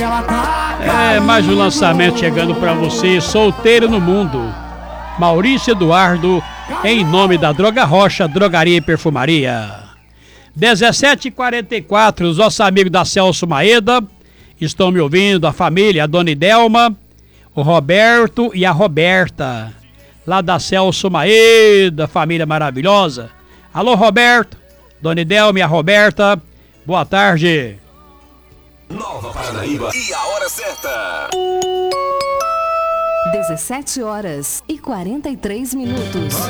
Mais um lançamento chegando pra você, solteiro no mundo. Maurício Eduardo, em nome da Droga Rocha, Drogaria e Perfumaria. 17h44, os nossos amigos da Celso Maeda estão me ouvindo, a família, a dona Idelma, o Roberto e a Roberta, lá da Celso Maeda, família maravilhosa. Alô, Roberto, dona Idelma e a Roberta, boa tarde. Nova Paranaíba e a hora certa. 17h43 minutos.